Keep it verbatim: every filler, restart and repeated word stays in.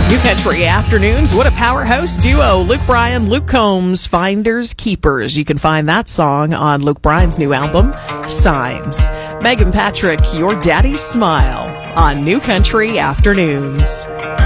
New Country Afternoons. What a powerhouse duo. Luke Bryan, Luke Combs, Finders Keepers. You can find that song on Luke Bryan's new album, Signs. Megan Patrick, Your Daddy's Smile on New Country Afternoons.